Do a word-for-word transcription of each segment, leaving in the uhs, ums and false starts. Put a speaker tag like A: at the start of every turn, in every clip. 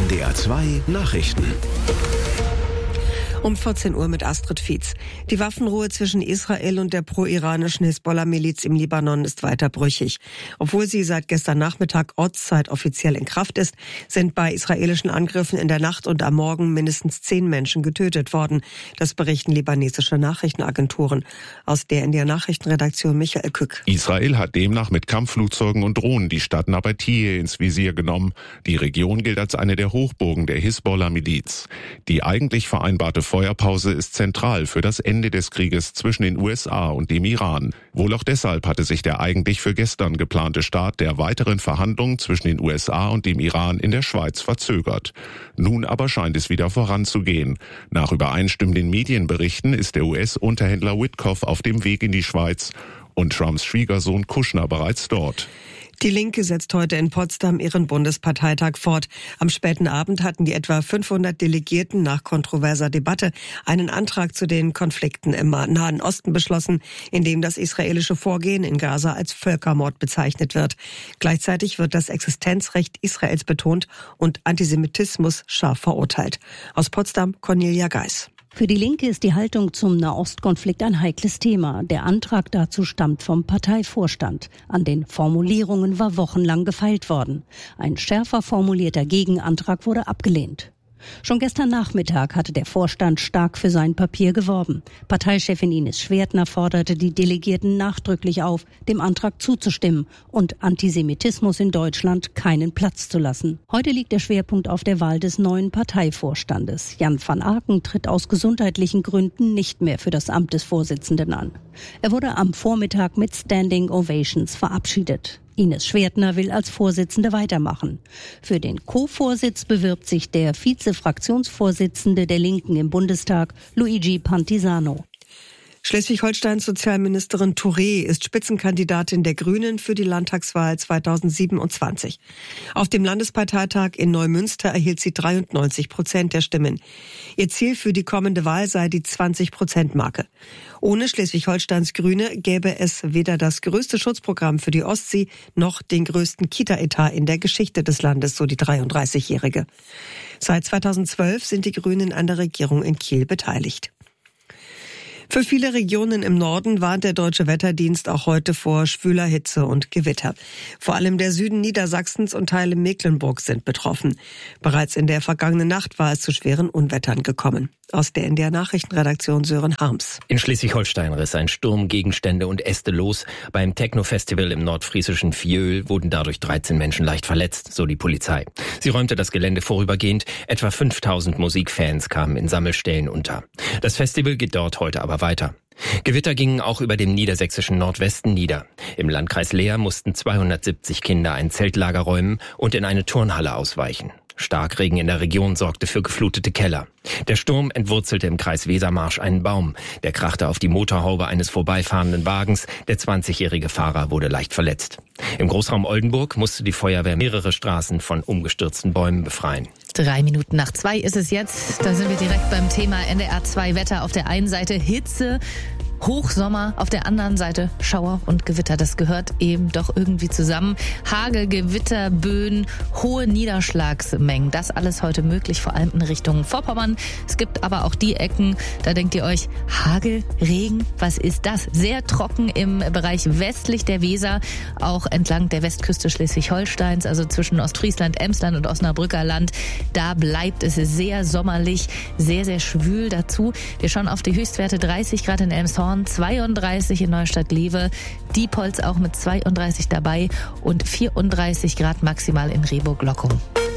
A: N D R zwei Nachrichten.
B: Um vierzehn Uhr mit Astrid Fietz. Die Waffenruhe zwischen Israel und der pro-iranischen Hisbollah-Miliz im Libanon ist weiter brüchig. Obwohl sie seit gestern Nachmittag Ortszeit offiziell in Kraft ist, sind bei israelischen Angriffen in der Nacht und am Morgen mindestens zehn Menschen getötet worden. Das berichten libanesische Nachrichtenagenturen. Aus der N D R Nachrichtenredaktion Michael Kück.
C: Israel hat demnach mit Kampfflugzeugen und Drohnen die Stadt Nabatie ins Visier genommen. Die Region gilt als eine der Hochburgen der Hisbollah-Miliz. Die eigentlich vereinbarte Feuerpause ist zentral für das Ende des Krieges zwischen den U S A und dem Iran. Wohl auch deshalb hatte sich der eigentlich für gestern geplante Start der weiteren Verhandlungen zwischen den U S A und dem Iran in der Schweiz verzögert. Nun aber scheint es wieder voranzugehen. Nach übereinstimmenden Medienberichten ist der U S-Unterhändler Witkoff auf dem Weg in die Schweiz und Trumps Schwiegersohn Kushner bereits dort.
B: Die Linke setzt heute in Potsdam ihren Bundesparteitag fort. Am späten Abend hatten die etwa fünfhundert Delegierten nach kontroverser Debatte einen Antrag zu den Konflikten im Nahen Osten beschlossen, in dem das israelische Vorgehen in Gaza als Völkermord bezeichnet wird. Gleichzeitig wird das Existenzrecht Israels betont und Antisemitismus scharf verurteilt. Aus Potsdam Cornelia Geis.
D: Für die Linke ist die Haltung zum Nahostkonflikt ein heikles Thema. Der Antrag dazu stammt vom Parteivorstand. An den Formulierungen war wochenlang gefeilt worden. Ein schärfer formulierter Gegenantrag wurde abgelehnt. Schon gestern Nachmittag hatte der Vorstand stark für sein Papier geworben. Parteichefin Ines Schwertner forderte die Delegierten nachdrücklich auf, dem Antrag zuzustimmen und Antisemitismus in Deutschland keinen Platz zu lassen. Heute liegt der Schwerpunkt auf der Wahl des neuen Parteivorstandes. Jan van Aken tritt aus gesundheitlichen Gründen nicht mehr für das Amt des Vorsitzenden an. Er wurde am Vormittag mit Standing Ovations verabschiedet. Ines Schwertner will als Vorsitzende weitermachen. Für den Co-Vorsitz bewirbt sich der Vize-Fraktionsvorsitzende der Linken im Bundestag, Luigi Pantisano.
B: Schleswig-Holsteins Sozialministerin Touré ist Spitzenkandidatin der Grünen für die Landtagswahl zweitausendsiebenundzwanzig. Auf dem Landesparteitag in Neumünster erhielt sie dreiundneunzig Prozent der Stimmen. Ihr Ziel für die kommende Wahl sei die zwanzig-Prozent-Marke. Ohne Schleswig-Holsteins Grüne gäbe es weder das größte Schutzprogramm für die Ostsee noch den größten Kita-Etat in der Geschichte des Landes, so die dreiunddreißigjährige. Seit zweitausendzwölf sind die Grünen an der Regierung in Kiel beteiligt. Für viele Regionen im Norden warnt der Deutsche Wetterdienst auch heute vor schwüler Hitze und Gewitter. Vor allem der Süden Niedersachsens und Teile Mecklenburgs sind betroffen. Bereits in der vergangenen Nacht war es zu schweren Unwettern gekommen. Aus der N D R Nachrichtenredaktion Sören Harms.
E: In Schleswig-Holstein riss ein Sturm Gegenstände und Äste los. Beim Techno-Festival im nordfriesischen Fiöl wurden dadurch dreizehn Menschen leicht verletzt, so die Polizei. Sie räumte das Gelände vorübergehend. Etwa fünftausend Musikfans kamen in Sammelstellen unter. Das Festival geht dort heute aber weiter. Gewitter gingen auch über dem niedersächsischen Nordwesten nieder. Im Landkreis Leer mussten zweihundertsiebzig Kinder ein Zeltlager räumen und in eine Turnhalle ausweichen. Starkregen in der Region sorgte für geflutete Keller. Der Sturm entwurzelte im Kreis Wesermarsch einen Baum. Der krachte auf die Motorhaube eines vorbeifahrenden Wagens. Der zwanzigjährige Fahrer wurde leicht verletzt. Im Großraum Oldenburg musste die Feuerwehr mehrere Straßen von umgestürzten Bäumen befreien.
F: Drei Minuten nach zwei ist es jetzt. Da sind wir direkt beim Thema N D R zwei Wetter. Auf der einen Seite Hitze, Hochsommer, auf der anderen Seite Schauer und Gewitter. Das gehört eben doch irgendwie zusammen. Hagel, Gewitter, Böen, hohe Niederschlagsmengen. Das alles heute möglich, vor allem in Richtung Vorpommern. Es gibt aber auch die Ecken, da denkt ihr euch, Hagel, Regen, was ist das? Sehr trocken im Bereich westlich der Weser, auch entlang der Westküste Schleswig-Holsteins, also zwischen Ostfriesland, Emsland und Osnabrücker Land. Da bleibt es sehr sommerlich, sehr, sehr schwül dazu. Wir schauen auf die Höchstwerte: dreißig Grad in Elmshorn, zweiunddreißig in Neustadt-Lewe, Diepholz auch mit zweiunddreißig dabei und vierunddreißig Grad maximal in Rehburg-Loccum.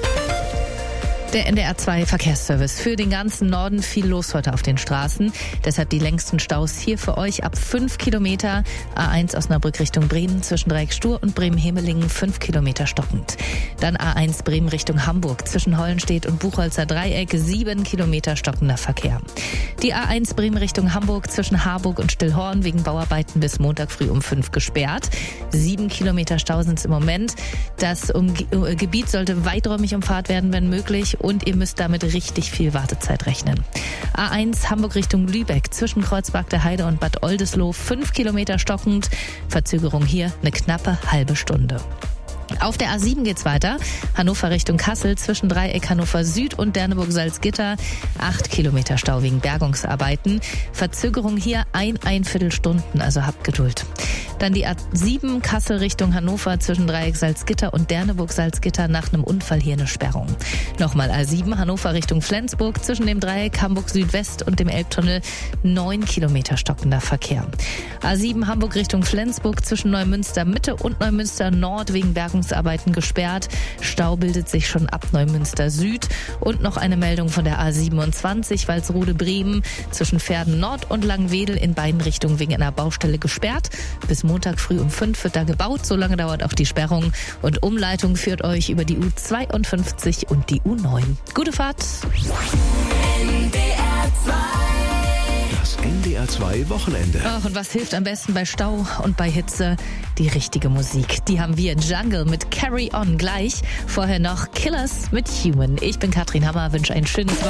F: Der N D R zwei Verkehrsservice. Für den ganzen Norden viel los heute auf den Straßen. Deshalb die längsten Staus hier für euch ab fünf Kilometer. A eins Osnabrück Richtung Bremen zwischen Dreieck-Stur und Bremen-Hemelingen fünf Kilometer stockend. Dann A eins Bremen Richtung Hamburg zwischen Hollenstedt und Buchholzer Dreieck sieben Kilometer stockender Verkehr. Die A eins Bremen Richtung Hamburg zwischen Harburg und Stillhorn wegen Bauarbeiten bis Montag früh um fünf gesperrt. sieben Kilometer Stau sind es im Moment. Das Umge- Gebiet sollte weiträumig umfahrt werden, wenn möglich. Und ihr müsst damit richtig viel Wartezeit rechnen. A eins Hamburg Richtung Lübeck zwischen Kreuzberg der Heide und Bad Oldesloe fünf Kilometer stockend. Verzögerung hier eine knappe halbe Stunde. Auf der A sieben geht's weiter. Hannover Richtung Kassel zwischen Dreieck Hannover Süd und Derneburg-Salzgitter. Acht Kilometer Stau wegen Bergungsarbeiten. Verzögerung hier ein, ein Viertelstunden, also habt Geduld. Dann die A sieben Kassel Richtung Hannover zwischen Dreieck Salzgitter und Derneburg-Salzgitter nach einem Unfall hier eine Sperrung. Nochmal A sieben Hannover Richtung Flensburg zwischen dem Dreieck Hamburg Südwest und dem Elbtunnel. Neun Kilometer stockender Verkehr. A sieben Hamburg Richtung Flensburg zwischen Neumünster Mitte und Neumünster Nord wegen Bergungsarbeiten gesperrt. Stau bildet sich schon ab Neumünster Süd. Und noch eine Meldung von der A siebenundzwanzig Walsrode Bremen zwischen Verden Nord und Langwedel in beiden Richtungen wegen einer Baustelle gesperrt. Bis Montag früh um fünf wird da gebaut. So lange dauert auch die Sperrung. Und Umleitung führt euch über die U zweiundfünfzig und die U neun. Gute Fahrt.
A: N D R zwei. Das N D R zwei Wochenende.
F: Ach, und was hilft am besten bei Stau und bei Hitze? Die richtige Musik. Die haben wir. Jungle mit Carry On gleich. Vorher noch Killers mit Human. Ich bin Katrin Hammer, wünsche ein schönes